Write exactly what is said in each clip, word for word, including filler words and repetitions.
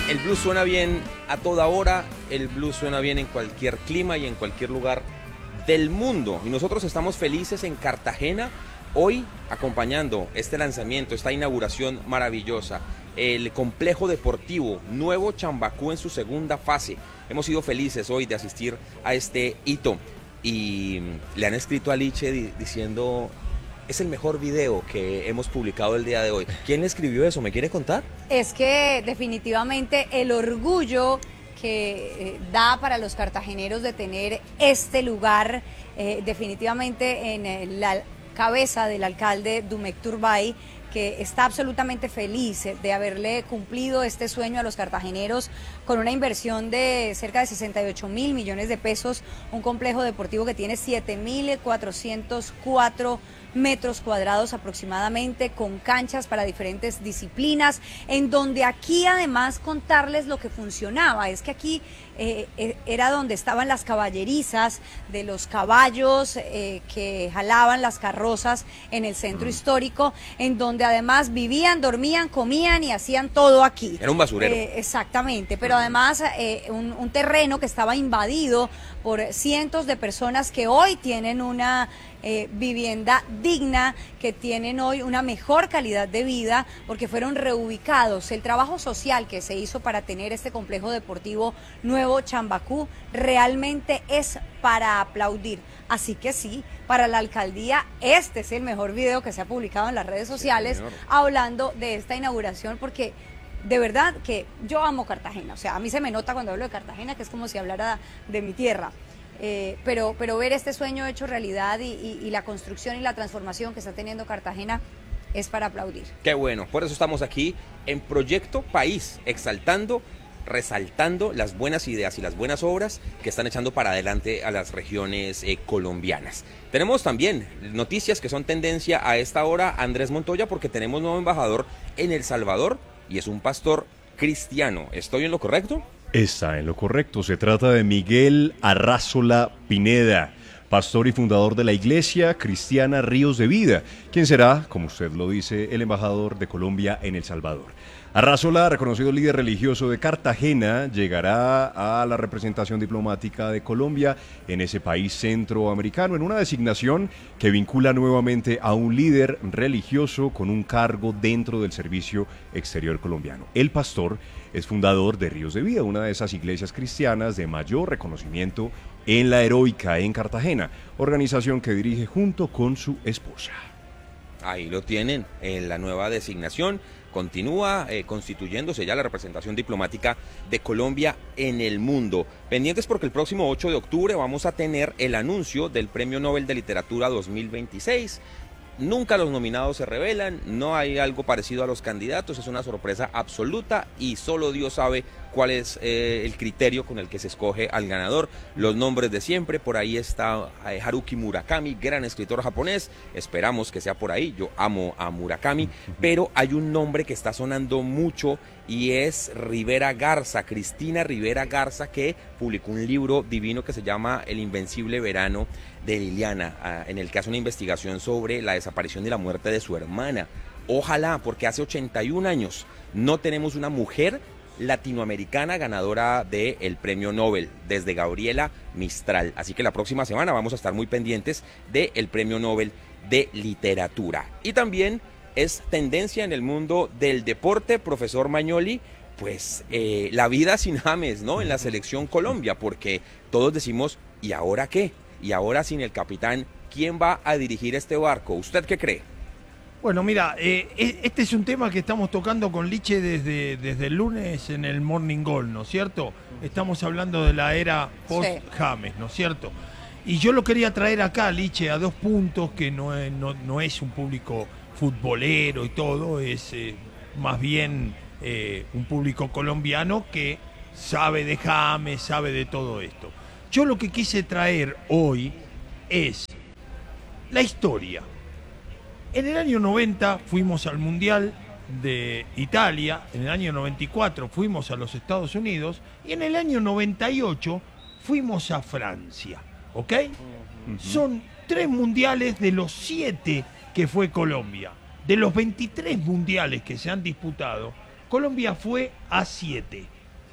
El blues suena bien a toda hora, el blues suena bien en cualquier clima y en cualquier lugar del mundo. Y nosotros estamos felices en Cartagena, hoy acompañando este lanzamiento, esta inauguración maravillosa. El complejo deportivo Nuevo Chambacú en su segunda fase. Hemos sido felices hoy de asistir a este hito. Y le han escrito a Liche di- diciendo... Es el mejor video que hemos publicado el día de hoy. ¿Quién le escribió eso? ¿Me quiere contar? Es que definitivamente el orgullo que eh, da para los cartageneros de tener este lugar, eh, definitivamente en eh, la cabeza del alcalde Dumek Turbay, que está absolutamente feliz de haberle cumplido este sueño a los cartageneros con una inversión de cerca de sesenta y ocho mil millones de pesos, un complejo deportivo que tiene siete mil cuatrocientos cuatro metros cuadrados aproximadamente, con canchas para diferentes disciplinas, en donde aquí además contarles lo que funcionaba, es que aquí eh, era donde estaban las caballerizas de los caballos eh, que jalaban las carrozas en el centro histórico, en donde además vivían, dormían, comían y hacían todo aquí. Era un basurero. Eh, exactamente, pero además eh, un, un terreno que estaba invadido por cientos de personas que hoy tienen una eh, vivienda digna, que tienen hoy una mejor calidad de vida porque fueron reubicados. El trabajo social que se hizo para tener este complejo deportivo Nuevo Chambacú realmente es para aplaudir. Así que sí, para la alcaldía este es el mejor video que se ha publicado en las redes sociales, sí, hablando de esta inauguración, porque de verdad que yo amo Cartagena. O sea, a mí se me nota cuando hablo de Cartagena que es como si hablara de mi tierra. Eh, pero, pero ver este sueño hecho realidad y, y, y la construcción y la transformación que está teniendo Cartagena es para aplaudir. Qué bueno, por eso estamos aquí en Proyecto País, exaltando, resaltando las buenas ideas y las buenas obras que están echando para adelante a las regiones eh, colombianas. Tenemos también noticias que son tendencia a esta hora, Andrés Montoya, porque tenemos nuevo embajador en El Salvador y es un pastor cristiano. ¿Estoy en lo correcto? Está en lo correcto. Se trata de Miguel Arrázola Pineda, pastor y fundador de la Iglesia Cristiana Ríos de Vida, quien será, como usted lo dice, el embajador de Colombia en El Salvador. Arrázola, reconocido líder religioso de Cartagena, llegará a la representación diplomática de Colombia en ese país centroamericano en una designación que vincula nuevamente a un líder religioso con un cargo dentro del servicio exterior colombiano. El pastor es fundador de Ríos de Vida, una de esas iglesias cristianas de mayor reconocimiento en la Heroica en Cartagena, organización que dirige junto con su esposa. Ahí lo tienen, en la nueva designación. Continúa eh, constituyéndose ya la representación diplomática de Colombia en el mundo. Pendientes porque el próximo ocho de octubre vamos a tener el anuncio del Premio Nobel de Literatura dos mil veintiséis. Nunca los nominados se revelan, no hay algo parecido a los candidatos, es una sorpresa absoluta y solo Dios sabe cuál es eh, el criterio con el que se escoge al ganador. Los nombres de siempre, por ahí está eh, Haruki Murakami, gran escritor japonés, esperamos que sea por ahí, yo amo a Murakami, pero hay un nombre que está sonando mucho y es Rivera Garza, Cristina Rivera Garza, que publicó un libro divino que se llama El Invencible Verano de Liliana, en el que hace una investigación sobre la desaparición y la muerte de su hermana. Ojalá, porque hace ochenta y un años no tenemos una mujer latinoamericana ganadora del Premio Nobel, desde Gabriela Mistral. Así que la próxima semana vamos a estar muy pendientes del Premio Nobel de Literatura. Y también es tendencia en el mundo del deporte, profesor Magnoli, pues eh, la vida sin James, ¿no? En la selección Colombia, porque todos decimos, ¿y ahora qué? Y ahora sin el capitán, ¿quién va a dirigir este barco? ¿Usted qué cree? Bueno, mira, eh, este es un tema que estamos tocando con Liche desde, desde el lunes en el Morning Goal, ¿no es cierto? Estamos hablando de la era post-James, ¿no es cierto? Y yo lo quería traer acá, Liche, a dos puntos, que no es, no, no es un público futbolero y todo, es eh, más bien eh, un público colombiano que sabe de James, sabe de todo esto. Yo lo que quise traer hoy es la historia. En el año noventa fuimos al Mundial de Italia, en el año noventa y cuatro fuimos a los Estados Unidos y en el año noventa y ocho fuimos a Francia, ¿ok? Uh-huh. Son tres mundiales de los siete que fue Colombia. De los veintitrés mundiales que se han disputado, Colombia fue a siete.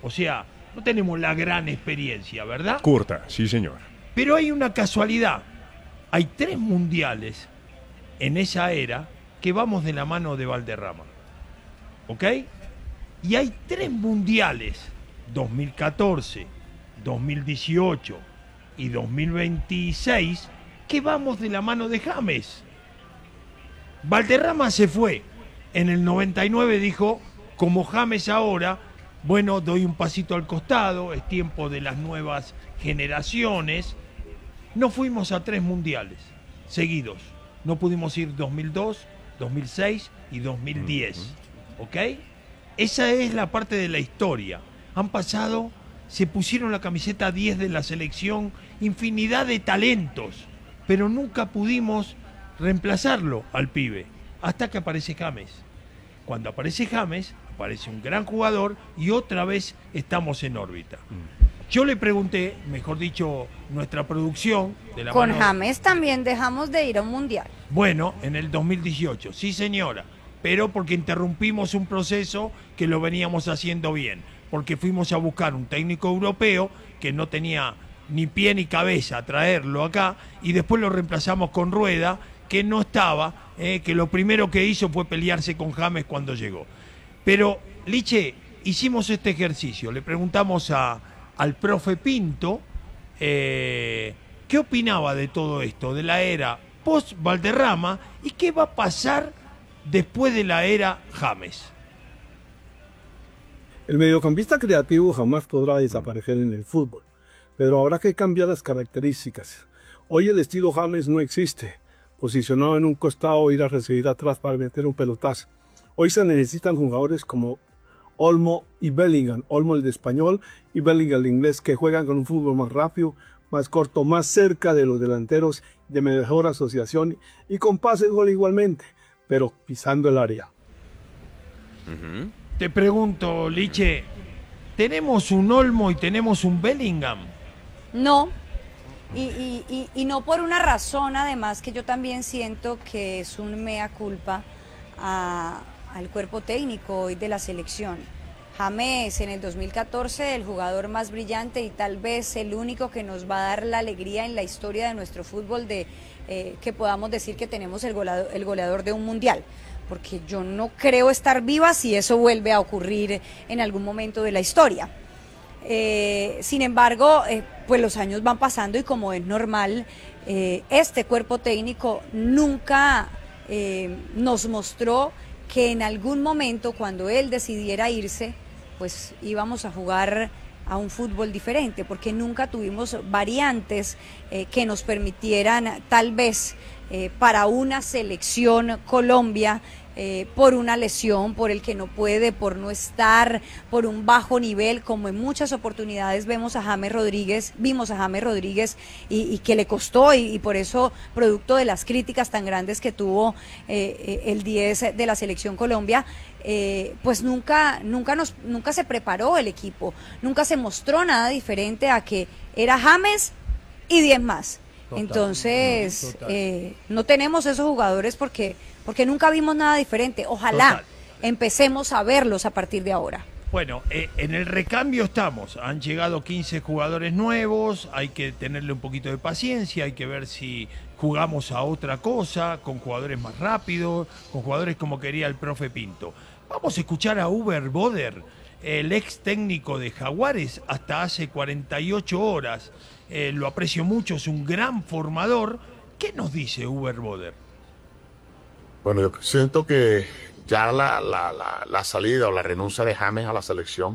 O sea, no tenemos la gran experiencia, ¿verdad? Corta, sí señor. Pero hay una casualidad. Hay tres mundiales en esa era que vamos de la mano de Valderrama. ¿Ok? Y hay tres mundiales, dos mil catorce, dos mil dieciocho y dos mil veintiséis, que vamos de la mano de James. Valderrama se fue. En el noventa y nueve dijo, como James ahora, bueno, doy un pasito al costado, es tiempo de las nuevas generaciones. No fuimos a tres mundiales seguidos. No pudimos ir dos mil dos, dos mil seis y dos mil diez. ¿Ok? Esa es la parte de la historia. Han pasado, se pusieron la camiseta diez de la selección, infinidad de talentos, pero nunca pudimos reemplazarlo al pibe, hasta que aparece James. Cuando aparece James, aparece un gran jugador y otra vez estamos en órbita. Yo le pregunté, mejor dicho, nuestra producción de la Con mano... James también dejamos de ir a un mundial. Bueno, en el dos mil dieciocho, sí señora, pero porque interrumpimos un proceso que lo veníamos haciendo bien, porque fuimos a buscar un técnico europeo que no tenía ni pie ni cabeza a traerlo acá, y después lo reemplazamos con Rueda, que no estaba, eh, que lo primero que hizo fue pelearse con James cuando llegó. Pero, Liche, hicimos este ejercicio, le preguntamos a, al profe Pinto eh, qué opinaba de todo esto, de la era post-Valderrama, y qué va a pasar después de la era James. El mediocampista creativo jamás podrá desaparecer en el fútbol, pero habrá que cambiar las características. Hoy el estilo James no existe. Posicionado en un costado, ir a recibir atrás para meter un pelotazo. Hoy se necesitan jugadores como Olmo y Bellingham, Olmo el de español y Bellingham el inglés, que juegan con un fútbol más rápido, más corto, más cerca de los delanteros, de mejor asociación y con pase gol igualmente, pero pisando el área. Uh-huh. Te pregunto, Liche, ¿tenemos un Olmo y tenemos un Bellingham? No. Y, y, y, y no por una razón, además, que yo también siento que es un mea culpa a, al cuerpo técnico hoy de la selección. James en el dos mil catorce, el jugador más brillante y tal vez el único que nos va a dar la alegría en la historia de nuestro fútbol de eh, que podamos decir que tenemos el goleador, el goleador de un mundial. Porque yo no creo estar viva si eso vuelve a ocurrir en algún momento de la historia. Eh, sin embargo, eh, pues los años van pasando y como es normal, eh, este cuerpo técnico nunca eh, nos mostró que en algún momento cuando él decidiera irse, pues íbamos a jugar a un fútbol diferente, porque nunca tuvimos variantes eh, que nos permitieran tal vez eh, para una selección Colombia, Eh, por una lesión, por el que no puede, por no estar, por un bajo nivel, como en muchas oportunidades vemos a James Rodríguez, vimos a James Rodríguez y, y que le costó y, y por eso, producto de las críticas tan grandes que tuvo eh, el diez de la Selección Colombia, eh, pues nunca, nunca, nos, nunca se preparó el equipo, nunca se mostró nada diferente a que era James y diez más. Total, Entonces, total. Eh, no tenemos esos jugadores porque, porque nunca vimos nada diferente. Ojalá total. empecemos a verlos a partir de ahora. Bueno, eh, en el recambio estamos. Han llegado quince jugadores nuevos, hay que tenerle un poquito de paciencia, hay que ver si jugamos a otra cosa, con jugadores más rápidos, con jugadores como quería el profe Pinto. Vamos a escuchar a Uber Boder, el ex técnico de Jaguares hasta hace cuarenta y ocho horas. Eh, lo aprecio mucho, es un gran formador. ¿Qué nos dice Uber Boder? Bueno, yo siento que ya la, la, la, la salida o la renuncia de James a la selección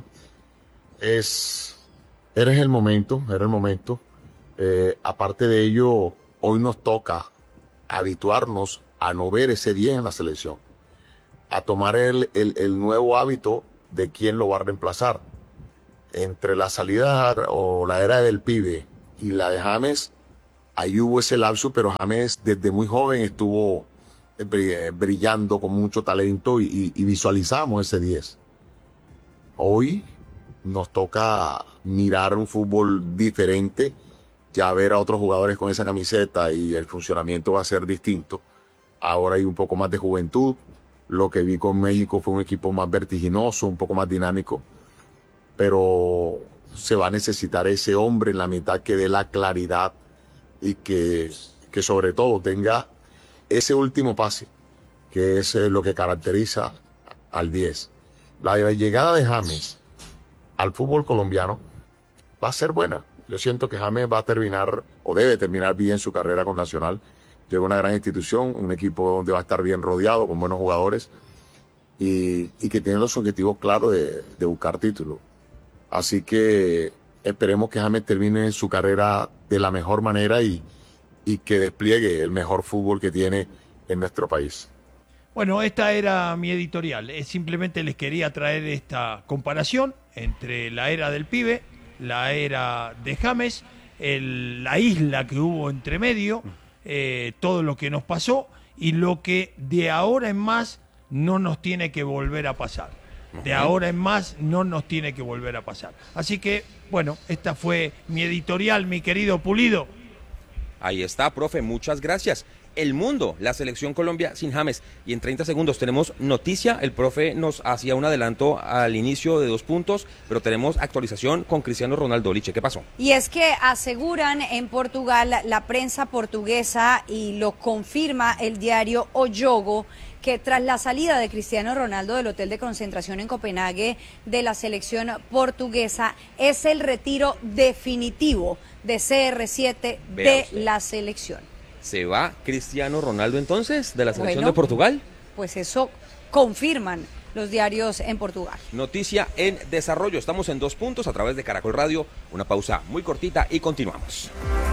es, era el momento, era el momento. Eh, aparte de ello, hoy nos toca habituarnos a no ver ese diez en la selección, a tomar el, el, el nuevo hábito de quién lo va a reemplazar. Entre la salida o la era del pibe y la de James, ahí hubo ese lapso, pero James desde muy joven estuvo brillando con mucho talento y, y visualizamos ese diez. Hoy nos toca mirar un fútbol diferente, ya ver a otros jugadores con esa camiseta y el funcionamiento va a ser distinto. Ahora hay un poco más de juventud. Lo que vi con México fue un equipo más vertiginoso, un poco más dinámico. pero se va a necesitar ese hombre en la mitad que dé la claridad y que, que sobre todo tenga ese último pase, que es lo que caracteriza al diez. La llegada de James al fútbol colombiano va a ser buena. Yo siento que James va a terminar, o debe terminar bien su carrera con Nacional. Llega a una gran institución, un equipo donde va a estar bien rodeado, con buenos jugadores, y, y que tiene los objetivos claros de, de buscar títulos. Así que esperemos que James termine su carrera de la mejor manera y, y que despliegue el mejor fútbol que tiene en nuestro país. Bueno, esta era mi editorial. Eh, simplemente les quería traer esta comparación entre la era del pibe, la era de James, el, la isla que hubo entre medio, eh, todo lo que nos pasó y lo que de ahora en más no nos tiene que volver a pasar. De ahora en más no nos tiene que volver a pasar. Así que, bueno, esta fue mi editorial, mi querido Pulido. Ahí está, profe, muchas gracias. El mundo, la selección Colombia sin James. Y en treinta segundos tenemos noticia. El profe nos hacía un adelanto al inicio de dos puntos, pero tenemos actualización con Cristiano Ronaldo. Liche, ¿qué pasó? Y es que aseguran en Portugal la prensa portuguesa y lo confirma el diario O Jogo, que tras la salida de Cristiano Ronaldo del hotel de concentración en Copenhague de la selección portuguesa, es el retiro definitivo de C R siete de la selección. ¿Se va Cristiano Ronaldo entonces de la selección Bueno, de Portugal? Pues eso confirman los diarios en Portugal. Noticia en desarrollo. Estamos en dos puntos a través de Caracol Radio. Una pausa muy cortita y continuamos.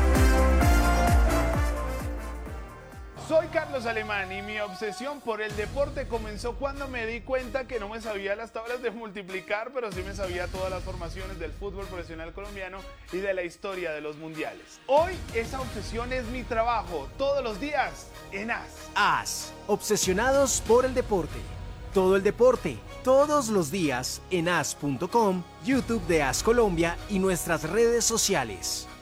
Soy Carlos Alemán y mi obsesión por el deporte comenzó cuando me di cuenta que no me sabía las tablas de multiplicar, pero sí me sabía todas las formaciones del fútbol profesional colombiano y de la historia de los mundiales. Hoy esa obsesión es mi trabajo, todos los días en A S. A S, obsesionados por el deporte. Todo el deporte, todos los días en A S punto com, YouTube de A S Colombia y nuestras redes sociales.